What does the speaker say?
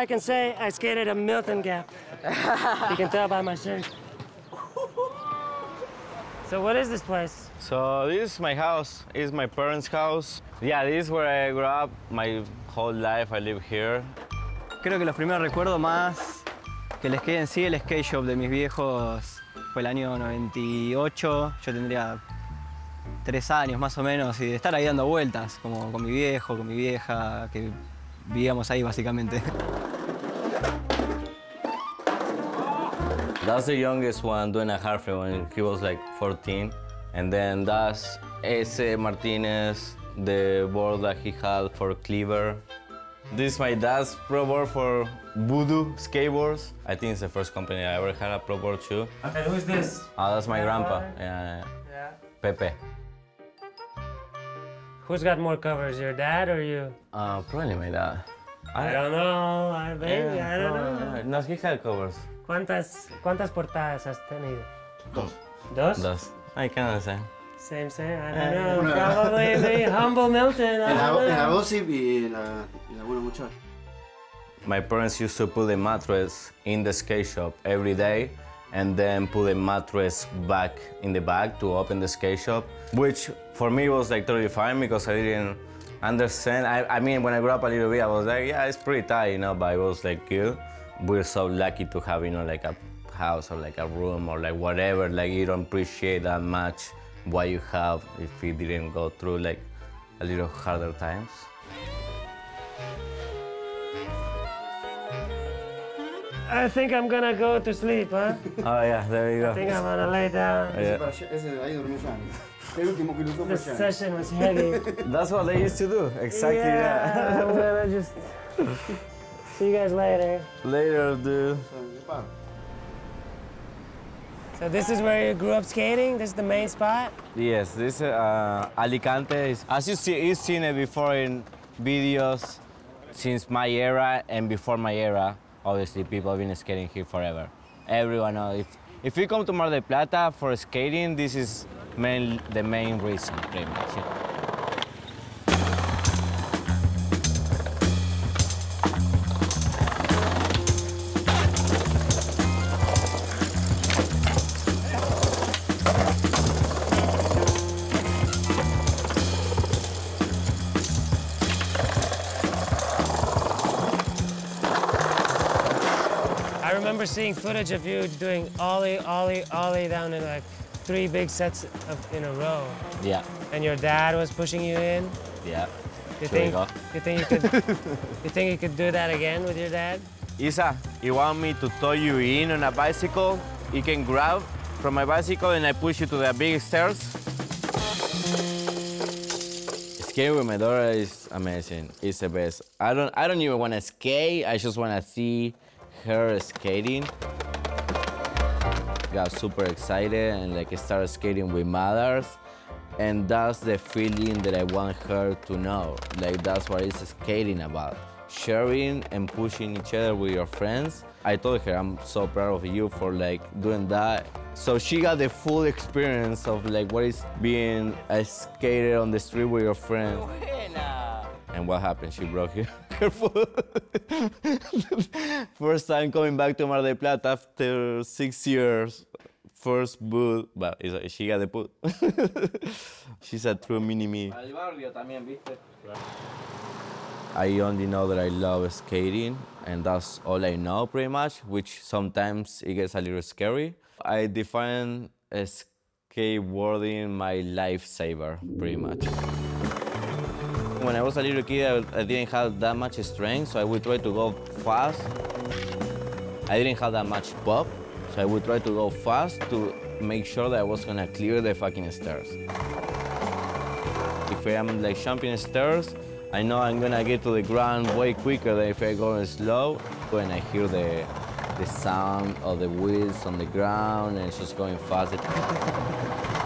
I can say I skated a Milton Gap. You can tell by my shirt. So what is this place? So this is my house. It's my parents' house. Yeah, this is where I grew up. My whole life I live here. Creo que los primeros recuerdos más que les quede en sí el skate shop de mis viejos fue el año 98. Yo tendría 3 años más o menos y de estar ahí dando vueltas, como con mi viejo, con mi vieja, que vivíamos ahí básicamente. That's the youngest one doing a halfway when he was like 14. And then that's Ese Martinez, the board that he had for Cleaver. This is my dad's pro board for Voodoo Skateboards. I think it's the first company I ever had a pro board too. And who's this? Oh, that's my grandpa. Yeah. Pepe. Who's got more covers, your dad or you? Probably my dad. I don't know, I don't know. No, he had covers. ¿Cuántas portadas has tenido? Dos. ¿Dos? I cannot say. Same, I don't know. Probably the humble Milton. I don't En la know. gossip y la buena muchacha. My parents used to put the mattress in the skate shop every day and then put the mattress back in the bag to open the skate shop, which for me was like totally fine because I didn't understand. I mean, when I grew up a little bit, I was like, yeah, it's pretty tight, you know, but it was like good. We're so lucky to have, you know, like a house or like a room or like whatever, like you don't appreciate that much what you have if you didn't go through like a little harder times. I think I'm gonna go to sleep, huh? Oh yeah, there you go. I think I'm gonna lay down. Yeah. Ese de ahí durmió Gianni. El último que lo usó fue This Gianni. session was heavy. That's what they used to do, exactly that. I'm gonna just see you guys later. Later, dude. So this is where you grew up skating? This is the main spot? Yes, this Alicante is, as you've seen it before in videos since my era and before my era. Obviously, people have been skating here forever. Everyone knows. If you come to Mar del Plata for skating, this is the main reason, pretty much. Yeah. I remember seeing footage of you doing ollie, ollie, ollie down in like 3 big sets in a row. Yeah, And your dad was pushing you in. yeah. You Here we think go. you think you could do that again with your dad? Isa, you want me to tow you in on a bicycle? You can grab from my bicycle and I push you to the big stairs. Skating with my daughter is amazing. It's the best. I don't even want to skate. I just want to see her skating. Got super excited and like started skating with mothers. And that's the feeling that I want her to know. Like that's what it's skating about. Sharing and pushing each other with your friends. I told her I'm so proud of you for like doing that. So she got the full experience of like what is being a skater on the street with your friends. And what happened? She broke her foot. First time coming back to Mar del Plata after 6 years. First boot, but she got the boot. She's a true mini-me. I only know that I love skating, and that's all I know pretty much, which sometimes it gets a little scary. I define skateboarding my lifesaver, pretty much. When I was a little kid, I didn't have that much strength, so I would try to go fast. I didn't have that much pop, so I would try to go fast to make sure that I was gonna clear the fucking stairs. If I am like jumping stairs, I know I'm gonna get to the ground way quicker than if I go slow. When I hear the sound of the wheels on the ground and it's just going fast.